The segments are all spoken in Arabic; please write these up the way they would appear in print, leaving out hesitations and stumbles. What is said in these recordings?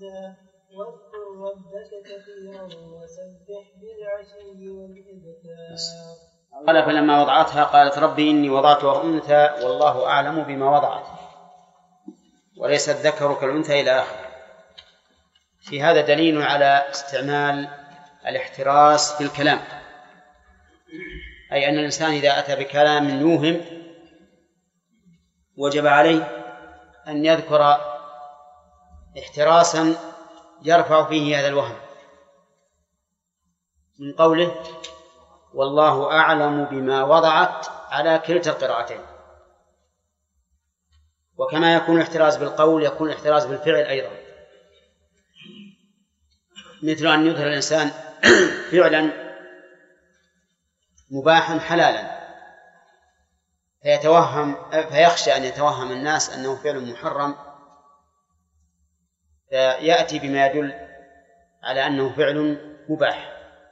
الأنثى واذكر ربك كثيرا وسبح بالعشي والإبكار. قال فلما وضعتها قالت ربي إني وضعتها أنثى والله أعلم بما وضعت وليس الذكر كالأنثى إلى آخره. في هذا دليل على استعمال الاحتراس في الكلام، أي أن الإنسان إذا أتى بكلام يوهم وجب عليه أن يذكر احتراسا يرفع فيه هذا الوهم من قوله والله أعلم بما وضعت على كلتا القراءتين. وكما يكون الاحتراز بالقول يكون الاحتراز بالفعل أيضا، مثل أن يظهر الإنسان فعلا مباحا حلالا فيخشى أن يتوهم الناس أنه فعل محرم فيأتي بما يدل على أنه فعل مباح،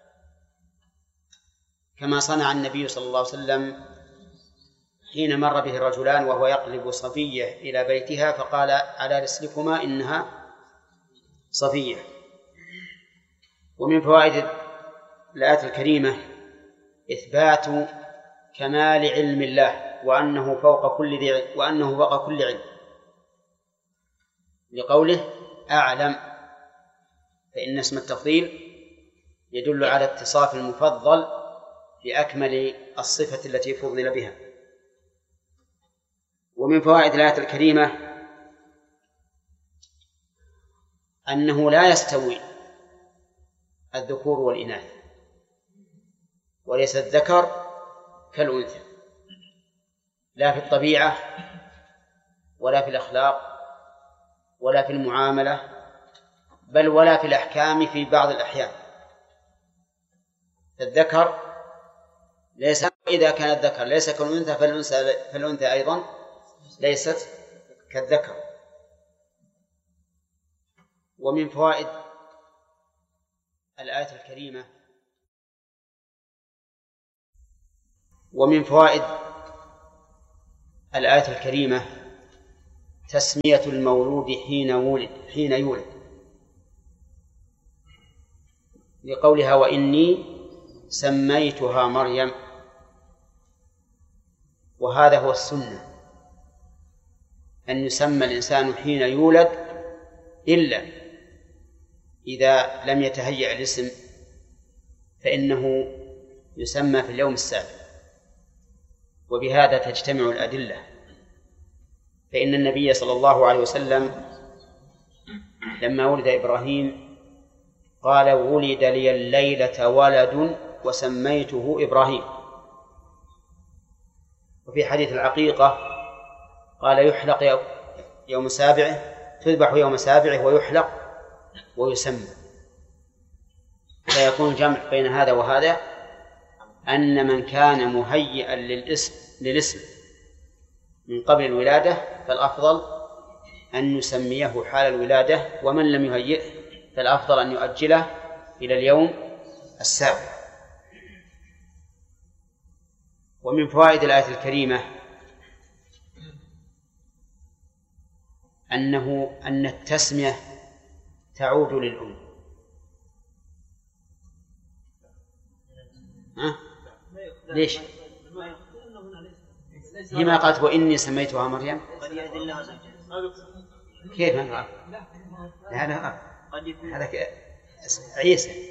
كما صنع النبي صلى الله عليه وسلم حين مر به الرجلان وهو يقلب صفية إلى بيتها فقال على رسلكما إنها صفية. ومن فوائد الآية الكريمة إثبات كمال علم الله وأنه فوق كل علم لقوله أعلم، فإن اسم التفضيل يدل على اتصاف المفضل بأكمل الصفة التي فضل بها. ومن فوائد الآية الكريمة أنه لا يستوي الذكور والإناث، وليس الذكر كالأنثى لا في الطبيعة ولا في الأخلاق ولا في المعاملة بل ولا في الأحكام في بعض الأحيان. الذكر ليس إذا كان الذكر ليس كالأنثى فالأنثى أيضا ليست كالذكر. ومن فوائد الآية الكريمة تسمية المولود حين يولد لقولها وإني سميتها مريم. وهذا هو السنة أن يسمى الإنسان حين يولد إلا إذا لم يتهيأ الاسم فإنه يسمى في اليوم السابع. وبهذا تجتمع الأدلة، فإن النبي صلى الله عليه وسلم لما ولد إبراهيم قال ولد لي الليلة ولد وسميته إبراهيم. وفي حديث العقيقة قال يحلق يوم سابعه، تذبح يوم سابعه ويحلق ويسمى. فيكون الجمع بين هذا وهذا أن من كان مهيئا للاسم من قبل الولادة فالأفضل أن نسميه حال الولادة، ومن لم يهيئه فالأفضل أن يؤجله إلى اليوم السابع. ومن فوائد الآية الكريمة أن التسمية تعود للأم. ليش؟ لما قالت وإني سميتها مريم؟ كيف نقرأ؟ لا هذا عيسى.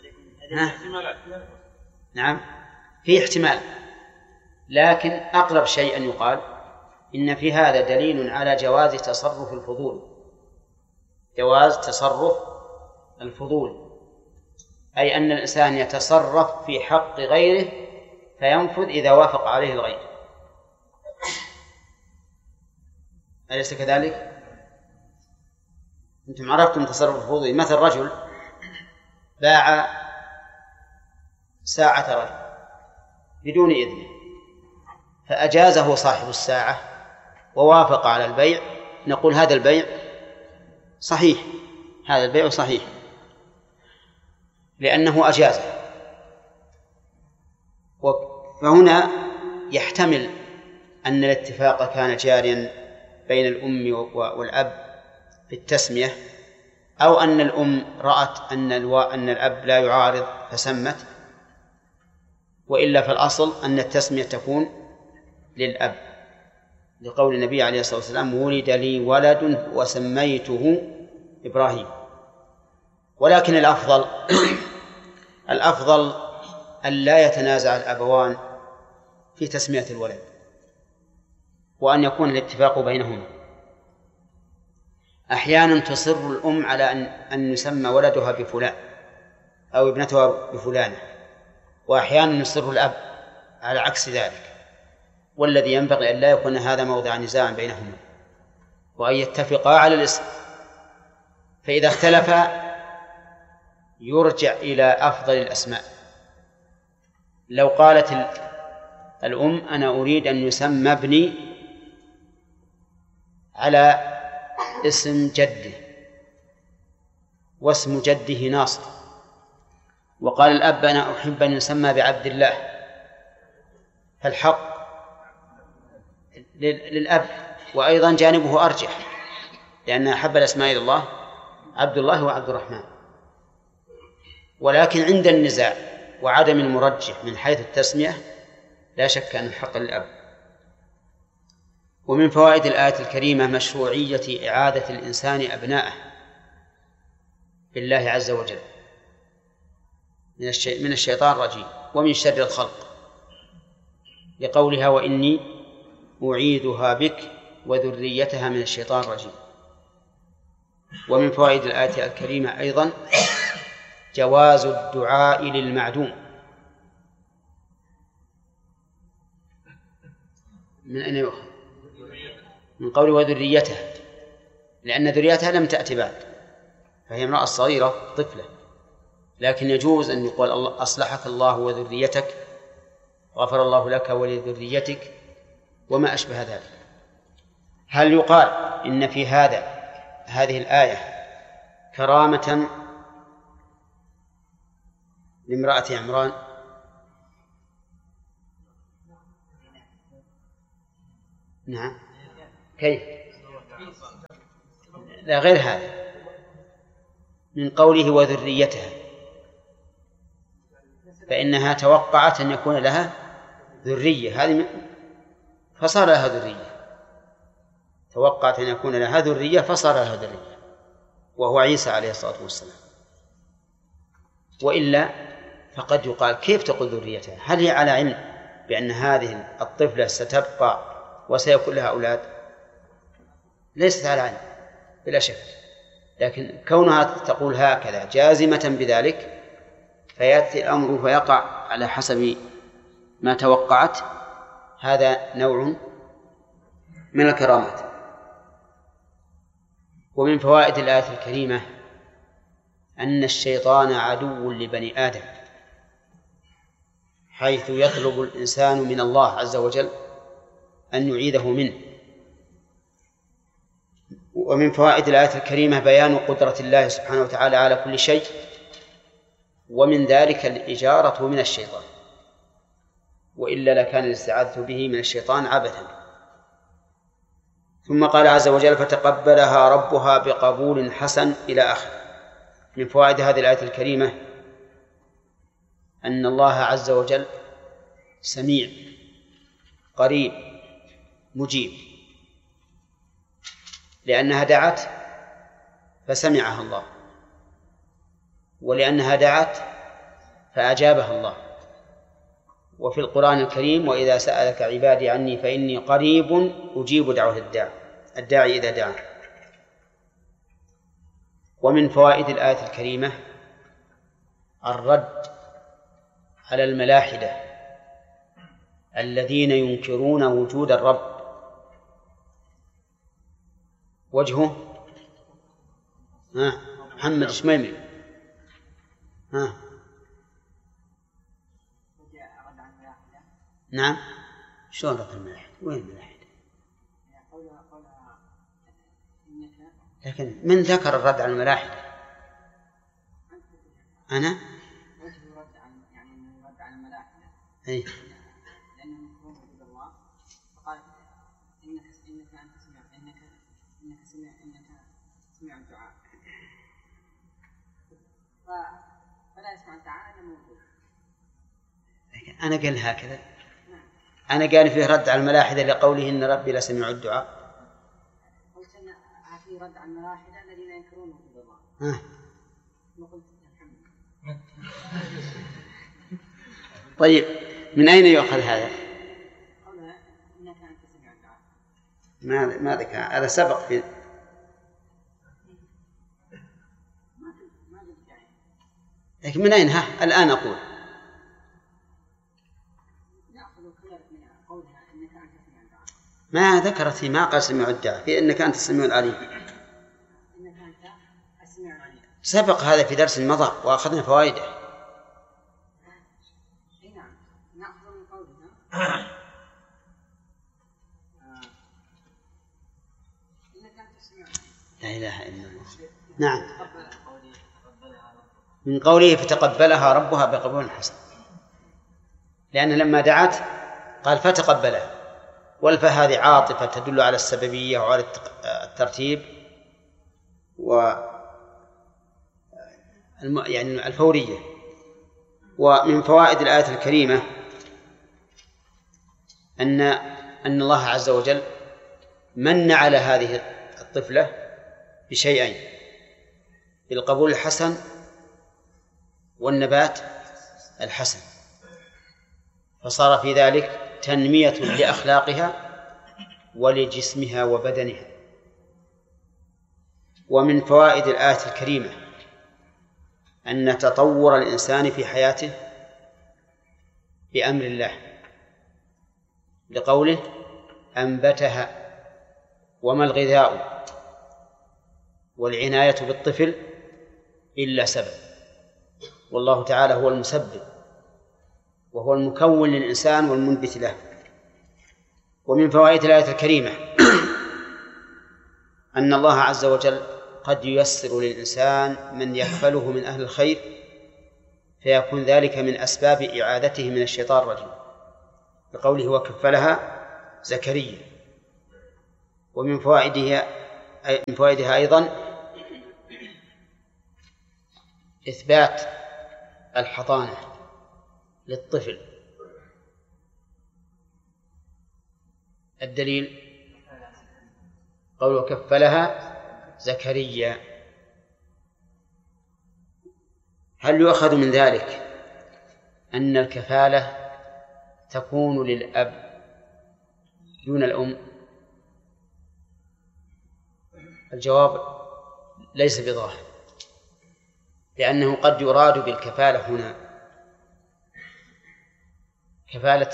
نعم في احتمال، لكن أقرب شيء أن يقال إن في هذا دليل على جواز تصرف الفضول، جواز تصرف الفضول، أي أن الإنسان يتصرف في حق غيره فينفذ إذا وافق عليه الغير. أليس كذلك؟ أنتم عرفتم تصرف الفضول. مثل رجل باع ساعة رجل بدون إذنه فأجازه صاحب الساعة ووافق على البيع، نقول هذا البيع صحيح، هذا البيع صحيح لأنه أجازه. فهنا يحتمل أن الاتفاق كان جاريا بين الأم والأب في التسمية، أو أن الأم رأت أن الأب لا يعارض فسمت، وإلا فالأصل أن التسمية تكون للأب، لقول النبي عليه الصلاة والسلام: ولد لي ولد وسميته إبراهيم. ولكن الأفضل أن لا يتنازع الأبوان في تسمية الولد، وأن يكون الاتفاق بينهما. أحيانا تصر الأم على أن يسمى ولدها بفلان أو ابنتها بفلانة، وأحيانا يصر الأب على عكس ذلك، والذي ينبغي أن لا يكون هذا موضع نزاع بينهما، وأن يتفقا على الاسم. فإذا اختلفا يرجع إلى أفضل الأسماء. لو قالت الأم: أنا أريد أن يسمى ابني على اسم جده واسم جده ناصر، وقال الأب: أنا أحب أن يسمى بعبد الله، فالحق للأب، وأيضا جانبه أرجح، لأن أحب الأسماء إلى الله عبد الله وعبد الرحمن. ولكن عند النزاع وعدم المرجح من حيث التسمية لا شك أن الحق للأب. ومن فوائد الآية الكريمة مشروعية إعادة الإنسان أبناءه بالله عز وجل من الشيطان الرجيم ومن شر الخلق، لقولها: وإني أعيذها بك وذريتها من الشيطان الرجيم. ومن فوائد الآية الكريمة أيضا جواز الدعاء للمعدوم. من أين يؤخذ؟ من قول وذريتها، لأن ذريتها لم تأتي بعد، فهي امرأة صغيرة طفلة، لكن يجوز أن يقول: الله أصلحك الله وذريتك، غفر الله لك ولذريتك، وما أشبه ذلك. هل يقال إن في هذه الآية كرامة لامرأة عمران؟ نعم. كيف؟ لا، غير هذا، من قوله وذريتها، فإنها توقعت أن يكون لها ذرية، هذه فصار لها ذرية، توقعت أن يكون لها ذرية فصار لها ذرية، وهو عيسى عليه الصلاة والسلام. وإلا فقد يقال: كيف تقول ذريتها؟ هل هي على علم بأن هذه الطفلة ستبقى وسيكون لها أولاد؟ ليست على علم بلا شك، لكن كونها تقول هكذا جازمة بذلك، فيأتي الأمر فيقع على حسب ما توقعت، هذا نوع من الكرامات. ومن فوائد الآية الكريمة أن الشيطان عدو لبني آدم، حيث يطلب الإنسان من الله عز وجل أن يعيذه منه. ومن فوائد الآية الكريمة بيان قدرة الله سبحانه وتعالى على كل شيء، ومن ذلك الإجارة من الشيطان، وإلا لكان الاستعاذة به من الشيطان عبثا. ثم قال عز وجل: فتقبلها ربها بقبول حسن إلى آخر. من فوائد هذه الآية الكريمة أن الله عز وجل سميع قريب مجيب، لأنها دعت فسمعها الله، ولأنها دعت فأجابها الله. وفي القرآن الكريم: وإذا سألك عبادي عني فإني قريب أجيب دعوة الداعي إذا دعا. ومن فوائد الآية الكريمة الرد على الملاحدة الذين ينكرون وجود الرب. وجهه محمد الشميمي. نعم. شلون رد الملاحدة؟ وين الملاحدة؟ لكن من ذكر الرد على الملاحدة؟ أنا؟ يعني الرد على الملاحدة. أي. لأنه مفهوم وجود الله، فقال: إنك أنت سميع، إنك سميع الدعاء. موجود. أنا قال هكذا، أنا قال فيه رد على الملاحدة لقوله إن ربي لسميع الدعاء. قلت أن فيه رد على الملاحدة الذين ينكرون وجود الله. ما قلت الحمد. طيب من أين يؤخذ هذا؟ قولها إنك أنت سميع الدعاء. ماذا كان هذا سبق في لكن من أين الآن أقول ما ذكرت في ما قال سميع الدعاء في إنك أنت السميع العليم. سبق هذا في درس مضى وأخذنا فوائده. لا إله إلا الله. نعم من قوله فتقبلها ربها بقبول حسن، لأن لما دعت قال فتقبلها، والفاء هذه عاطفة تدل على السببية وعلى الترتيب يعني الفورية. ومن فوائد الآية الكريمة أن الله عز وجل من على هذه الطفلة بشيئين: بالقبول الحسن والنبات الحسن، فصار في ذلك تنمية لأخلاقها ولجسمها وبدنها. ومن فوائد الآية الكريمة أن تطور الإنسان في حياته بأمر الله، لقوله أنبتها. وما الغذاء والعناية بالطفل إلا سبب، والله تعالى هو المسبب وهو المكون للإنسان والمنبت له. ومن فوائد الآية الكريمة أن الله عز وجل قد ييسر للإنسان من يكفله من أهل الخير، فيكون ذلك من أسباب إعادته من الشيطان الرجيم، بقوله وكفلها زكريا. ومن فوائدها أيضا إثبات الحضانة للطفل. الدليل قول وكفلها زكريا. هل يؤخذ من ذلك أن الكفالة تكون للأب دون الأم؟ الجواب ليس بظاهر، لأنه قد يراد بالكفالة هنا كفالة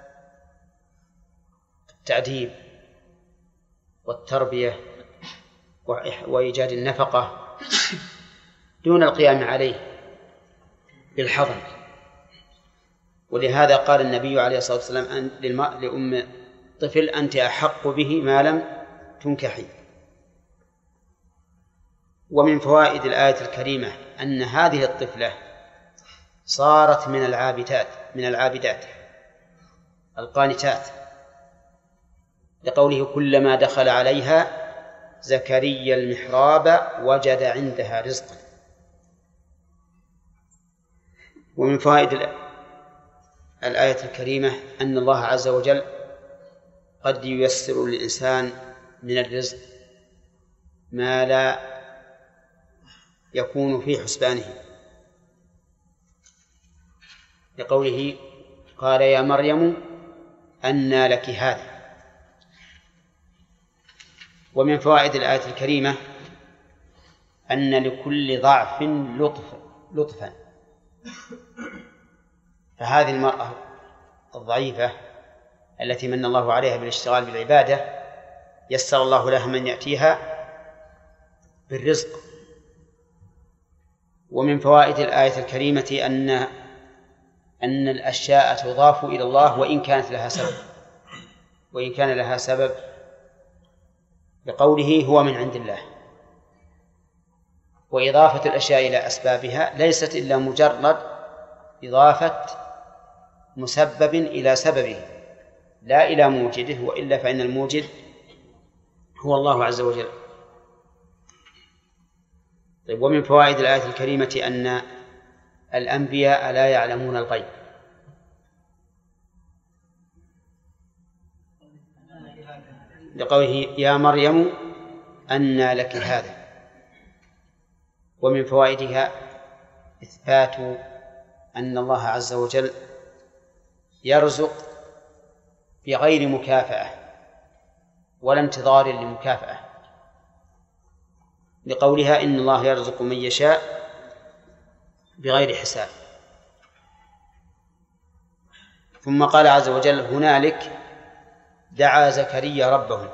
التأديب والتربية وإيجاد النفقة دون القيام عليه بالحضن. ولهذا قال النبي عليه الصلاة والسلام لأم طفل أنت أحق به ما لم تنكحي. ومن فوائد الآية الكريمة أن هذه الطفلة صارت من العابدات القانتات، لقوله كلما دخل عليها زكريا المحراب وجد عندها رزقا. ومن فوائد الآية الكريمة أن الله عز وجل قد ييسر للإنسان من الرزق ما لا يكون في حسبانه، لقوله قال يا مريم أنى لك هذا. ومن فوائد الآية الكريمة أن لكل ضعف لطفا، فهذه المرأة الضعيفة التي من الله عليها بالاشتغال بالعبادة يسر الله لها من يأتيها بالرزق. ومن فوائد الآية الكريمة أن الأشياء تضاف إلى الله وإن كان لها سبب، بقوله هو من عند الله. وإضافة الأشياء إلى أسبابها ليست إلا مجرد إضافة مسبب إلى سببه لا إلى موجده، وإلا فإن الموجد هو الله عز وجل. طيب، ومن فوائد الآية الكريمة الأنبياء لا يعلمون الغيب. لقوله يا مريم أنى لك هذا. ومن فوائدها إثبات أن الله عز وجل يرزق بغير مكافأة ولا انتظار لمكافأة، لقولها إن الله يرزق من يشاء بغير حساب. ثم قال عز وجل هنالك دعا زكريا ربه،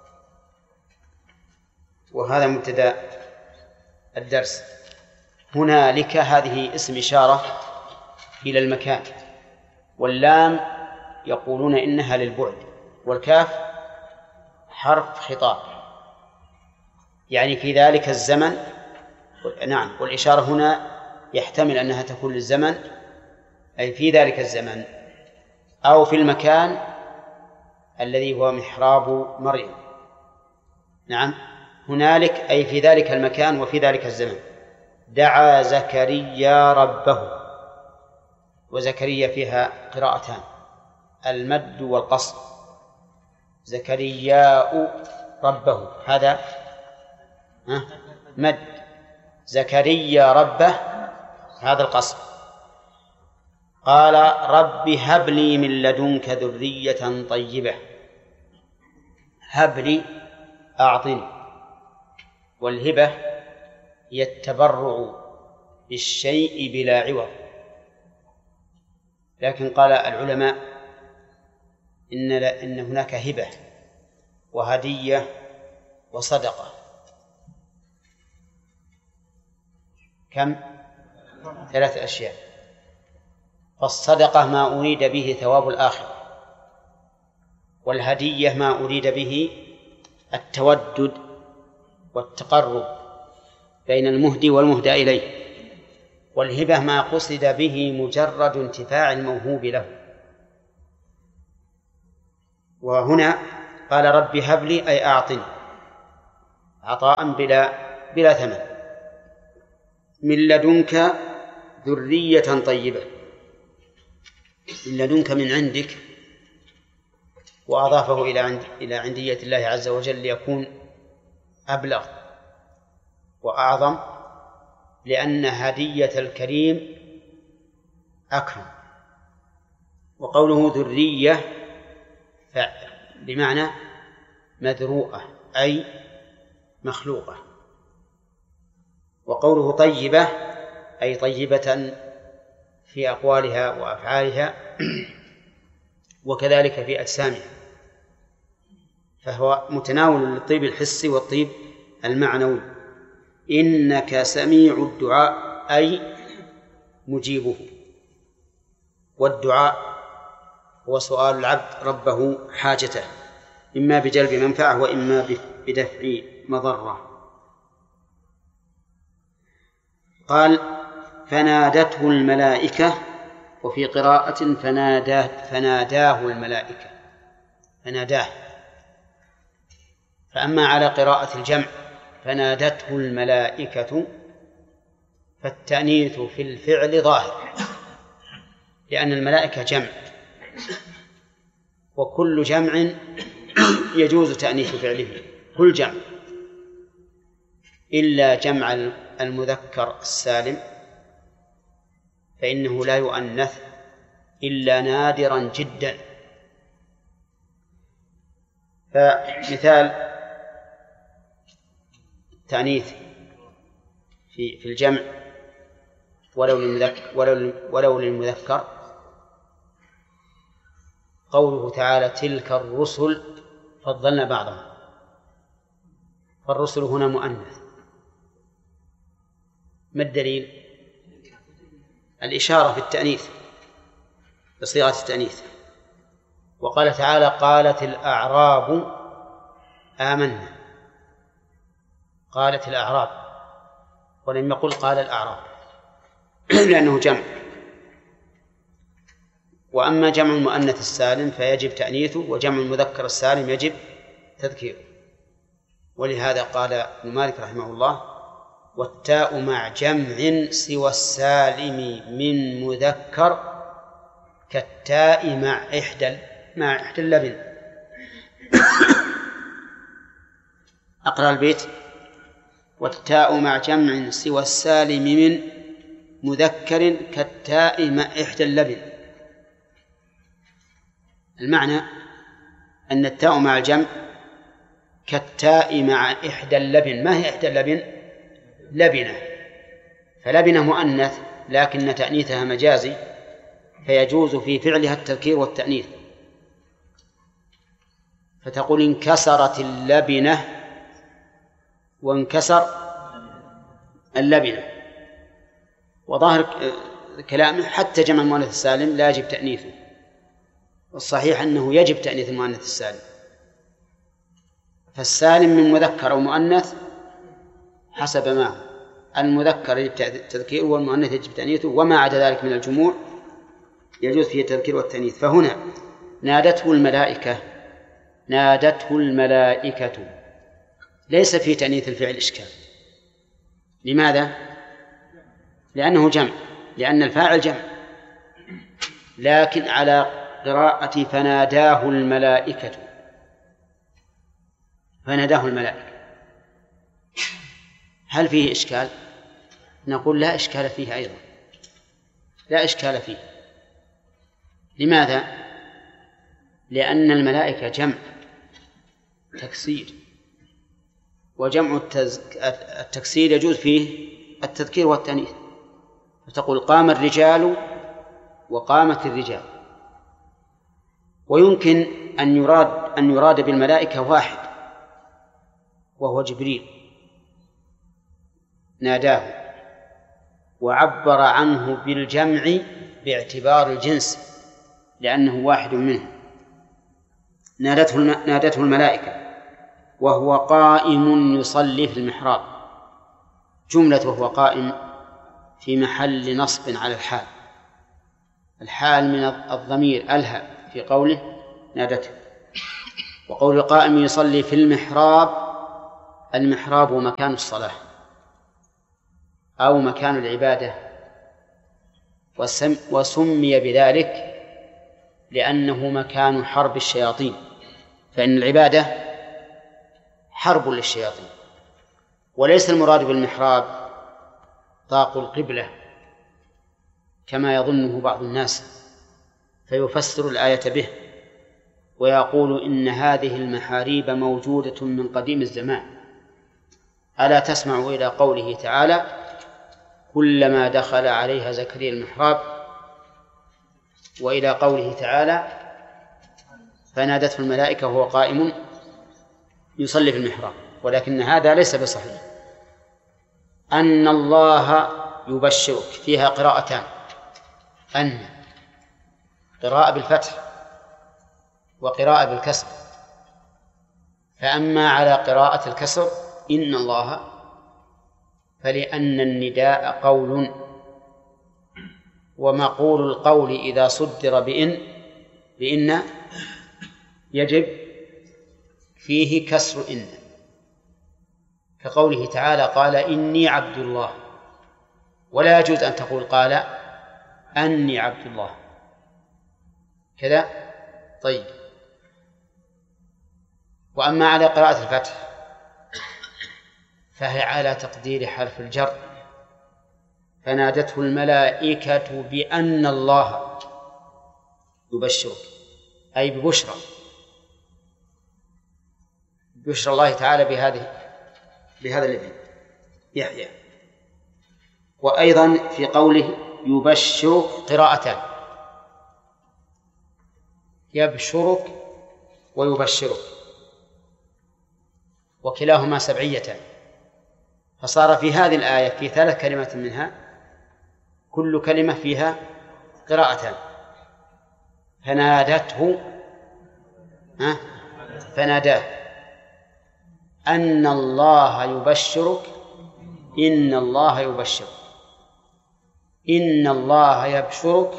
وهذا مبتدأ الدرس. هنالك هذه اسم إشارة إلى المكان، واللام يقولون إنها للبعد، والكاف حرف خطاب يعني في ذلك الزمن. نعم، والإشارة هنا يحتمل أنها تكون للزمن أي في ذلك الزمن، أو في المكان الذي هو محراب مريم. نعم، هنالك أي في ذلك المكان وفي ذلك الزمن دعا زكريا ربه. وزكريا فيها قراءتان، المد والقصر. زكرياء ربه هذا مد، زكريا ربه هذا القصر. قال رب هب لي من لدنك ذرية طيبة. هب لي أعطني، والهبة هي التبرع بالشيء بلا عوض. لكن قال العلماء إن هناك هبة وهدية وصدقة. كم؟ 3 أشياء. فالصدقة ما أريد به ثواب الآخرة، والهدية ما أريد به التودد والتقرب بين المهدي والمهدى إليه، والهبة ما قصد به مجرد انتفاع الموهوب له. وهنا قال رب هب لي أي أعطني عطاء بلا ثمن، من لدنك ذرية طيبة. من لدنك من عندك، وأضافه إلى عندية الله عز وجل ليكون أبلغ وأعظم، لأن هدية الكريم أكرم. وقوله ذرية بمعنى مذروءة أي مخلوقة. وقوله طيبة أي طيبة في أقوالها وأفعالها وكذلك في أجسامها، فهو متناول للطيب الحسي والطيب المعنوي. إنك سميع الدعاء أي مجيبه، والدعاء هو سؤال العبد ربه حاجته إما بجلب منفعة وإما بدفع مضرة. قال فنادته الملائكة، وفي قراءة فناداه الملائكة، فناداه. فأما على قراءة الجمع فنادته الملائكة فالتأنيث في الفعل ظاهر، لأن الملائكة جمع، وكل جمع يجوز تأنيث فعله، كل جمع إلا جمع المذكر السالم فإنه لا يؤنث إلا نادرا جدا. فمثال التأنيث في الجمع ولو للمذكر قوله تعالى تلك الرسل فضلنا بعضهم، فالرسل هنا مؤنث. ما الدليل؟ الإشارة في التأنيث بصيغة التأنيث. وقال تعالى قالت الأعراب آمنا، قالت الأعراب ولم يقل قال الأعراب لأنه جمع. وأما جمع المؤنث السالم فيجب تأنيثه، وجمع المذكر السالم يجب تذكيره. ولهذا قال ابن مالك رحمه الله والتاء مع جمع سوى السالم من مذكر كالتاء مع إحدى اللبن. أقرأ البيت: والتاء مع جمع سوى السالم من مذكر كالتاء مع إحدى اللبن. المعنى أن التاء مع الجمع كالتاء مع إحدى اللبن. ما هي إحدى اللبن؟ لبنة، فلبنة مؤنث لكن تأنيثها مجازي، فيجوز في فعلها التذكير والتأنيث، فتقول انكسرت اللبنة وانكسر اللبنة. وظاهر كلامه حتى جمع المؤنث السالم لا يجب تأنيثه، والصحيح أنه يجب تأنيث المؤنث السالم. فالسالم من مذكر أو مؤنث حسب ما هو. المذكر يجب التذكير والمؤنث يجب تأنيثه، وما عدا ذلك من الجموع يجوز فيه التذكير والتأنيث. فهنا نادته الملائكة ليس في تأنيث الفعل إشكال. لماذا؟ لأنه جمع، لأن الفاعل جمع، لكن على قراءة فناداه الملائكة. هل فيه إشكال؟ نقول لا إشكال فيه أيضا، لا إشكال فيه. لماذا؟ لأن الملائكة جمع تكسير، وجمع التكسير يجوز فيه التذكير والتأنيث، فتقول قام الرجال وقامت الرجال. ويمكن أن يراد بالملائكة واحد وهو جبريل ناداه، وعبر عنه بالجمع باعتبار الجنس لأنه واحد منه. نادته الملائكة وهو قائم يصلي في المحراب. جملة وهو قائم في محل نصب على الحال من الضمير ألها في قوله نادته. وقول قائم يصلي في المحراب، المحراب مكان الصلاة أو مكان العبادة، وسمي بذلك لأنه مكان حرب الشياطين، فإن العبادة حرب للشياطين. وليس المراد بالمحراب طاق القبلة كما يظنه بعض الناس، فيفسر الآية به ويقول إن هذه المحاريب موجودة من قديم الزمان. ألا تسمع إلى قوله تعالى: كلما دخل عليها زكريا المحراب، وإلى قوله تعالى: فنادته الملائكة وهو قائم يصلي في المحراب. ولكن هذا ليس بصحيح. أن الله يبشرك فيها قراءتان: أن قراءة بالفتح وقراءة بالكسر. فأما على قراءة الكسر إن الله، فلأن النداء قول، ومقول القول إذا صدر بإن يجب فيه كسر إن، كقوله تعالى: قال إني عبد الله، ولا يجوز أن تقول قال أني عبد الله كذا. طيب. وأما على قراءة الفتح فهي على تقدير حرف الجر: فنادته الملائكة بأن الله يبشرك، أي ببشرى الله تعالى بهذا الابن يحيى. وأيضا في قوله يبشرك قراءتان: يبشرك ويبشرك، وكلاهما سبعيتان، فصار في هذه الآية في 3 كلمات منها كل كلمة فيها قراءتان. فناداه أن الله يبشرك، إن الله يبشرك، إن الله يبشرك،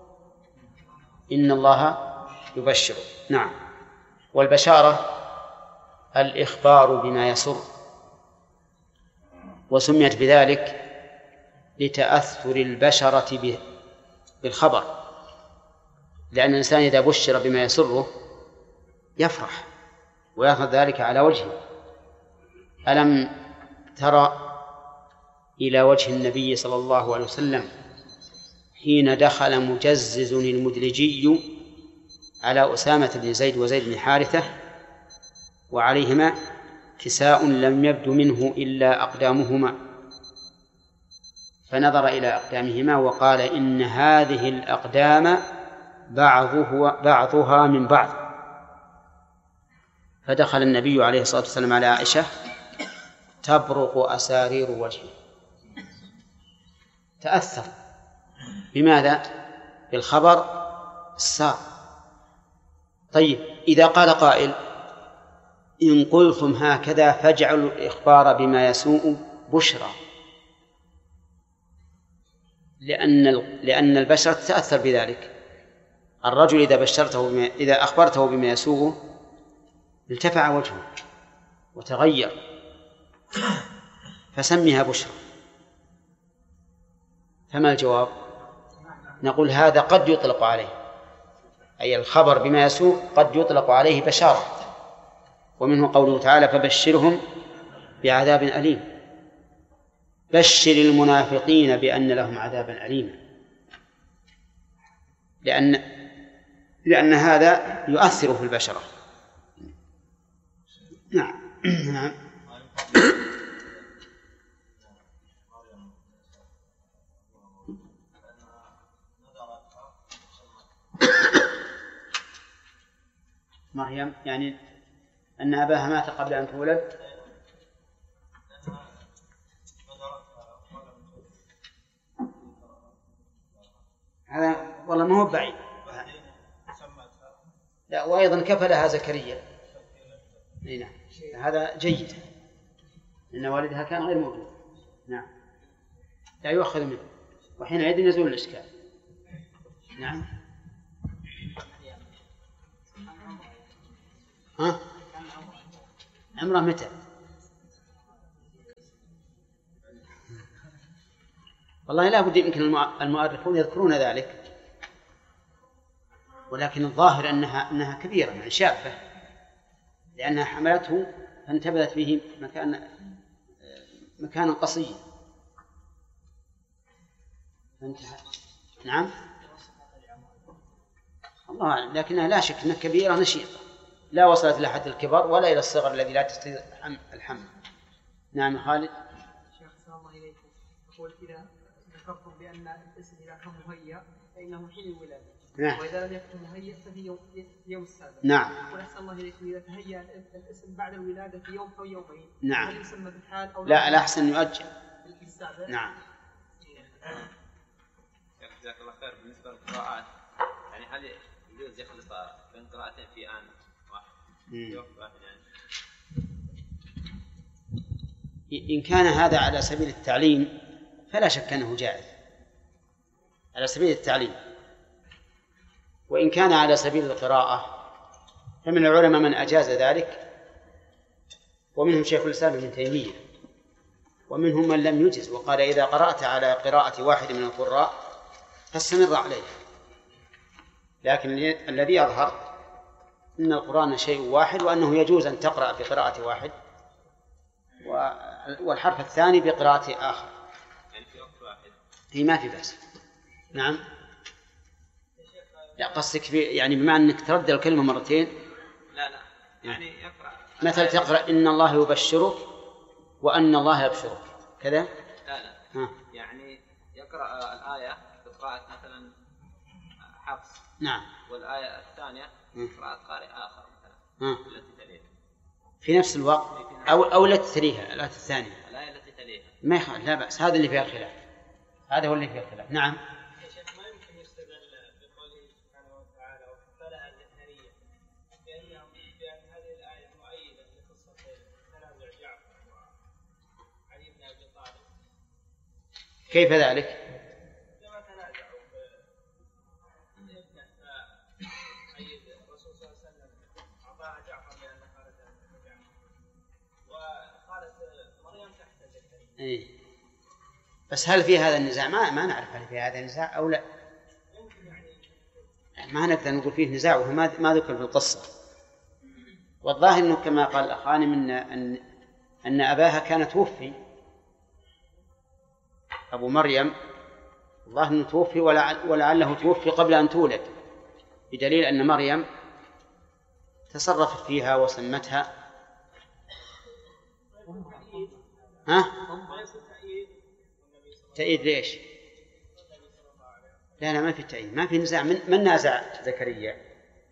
إن الله يبشرك. نعم. والبشارة الإخبار بما يسر، وسميت بذلك لتأثر البشرة بالخبر، لأن الإنسان إذا بشر بما يسره يفرح ويأخذ ذلك على وجهه. ألم ترى إلى وجه النبي صلى الله عليه وسلم حين دخل مجزز المدلجي على أسامة بن زيد وزيد بن حارثة وعليهما كساء لم يبد منه إلا أقدامهما، فنظر إلى أقدامهما وقال إن هذه الأقدام بعضها من بعض. فدخل النبي عليه الصلاة والسلام على عائشة تبرق أسارير وجهه، تأثر بماذا؟ بالخبر السار. طيب إذا قال قائل إن قلتم هكذا فاجعلوا الإخبار بما يسوء بشرى، لأن البشرة تتأثر بذلك. الرجل إذا أخبرته بما يسوءه التفع وجهه وتغير، فسميها بشرى. فما الجواب؟ نقول هذا قد يطلق عليه، أي الخبر بما يسوء قد يطلق عليه بشارة، ومنه قوله تعالى فبشرهم بعذاب أليم. بشر المنافقين بأن لهم عذابا أليما، لأن هذا يؤثر في البشرة. نعم. نعم. مريم يعني أن أباها مات قبل أن تولد. هذا والله ما هو بعيد. لا، وأيضا كفلها زكريا. نعم، هذا جيد إن والدها كان غير موجود. نعم، لا يؤخذ منه، وحينئذ يزول الإشكال. نعم. ها؟ عمره متى؟ والله لا بد، يمكن المؤرخون يذكرون ذلك، ولكن الظاهر أنها كبيرة يعني شابة، لأنها حملته فانتبذت به مكانا قصيا. نعم الله أعلم، لكنها لا شك أنها كبيرة نشيطة، لا وصلت إلى حد الكبر ولا إلى الصغر الذي لا تستطيع الحمل. نعم خالد. شيخ صلى الله عليه وسلم يقول إذا ذكرتم بأن الاسم إذا كان مهيأ فإنه حين الولادة، نعم. وإذا لم يكن مهيأ ففي يوم السابع. نعم. ونسأل الله إليكم إذا تهيأ الاسم بعد الولادة في يوم أو يومين، نعم. هل يسمى بالحال أو لا، الأحسن يؤجل السابع؟ نعم. جزاك الله خير. بالنسبة للقراءات يعني هل يجوز يخلط بين قراءتين في آن واحد؟ إن كان هذا على سبيل التعليم فلا شك أنه جائز على سبيل التعليم، وإن كان على سبيل القراءة فمن العلماء من أجاز ذلك، ومنهم شيخ الإسلام ابن تيمية، ومنهم من لم يجز وقال إذا قرأت على قراءة واحد من القراء فاستمر عليه. لكن الذي يظهر أن القرآن شيء واحد، وأنه يجوز أن تقرأ بقراءة واحد والحرف الثاني بقراءة آخر، يعني في وقت واحد هي ما في بأس. نعم. لا، قصدك يعني بما أنك تردد الكلمة مرتين. لا يعني يقرأ مثل تقرأ إن الله يبشرك وأن الله يبشرك كذا. لا يعني يقرأ الآية بقراءة مثلا حفص. نعم. والآية الثانية قراءة قارئ آخر مثلا التي تليها في نفس الوقت أو التي تليها الآية الثانية. الآية التي تليها ما يخالف، لا بأس، هذا اللي فيه الخلاف، هذا هو اللي فيه الخلاف. نعم. يا شيخ ما يمكن يستدل بقوله سبحانه وتعالى وكفلها زكريا بأن هذه الآية مؤيدة لقصة تنازع جعفر وعلي بن أبي طالب. كيف ذلك؟ لما تنازعوا بابنه فأيد الرسول صلى الله عليه وسلم أعطاها جعفر لأنه خالد بن جعفر، وقالت مريم تحت زكريا. إيه. بس هل في هذا النزاع؟ ما نعرف هل في هذا النزاع أو لا. ما نقدر نقول فيه نزاع وهو ما ذكر في القصة. والظاهر أنه كما قال الأخوان من أن أباها كان توفي، أبو مريم الظاهر أنه توفي ولعله توفي قبل أن تولد، بدليل أن مريم تصرفت فيها وسمتها. ها؟ تأييد ليش؟ لا ما في تأييد، ما في نزاع. من نازع زكريا؟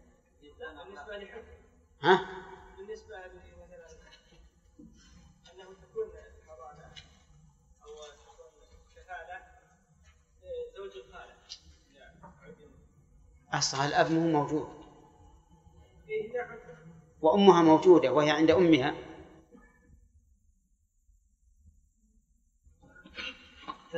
ها؟ بالنسبة مثلا أنه تكون حضانة أو تكون كفالة زوج الخالة. أصلا الأب مو موجود وأمها موجودة وهي عند أمها،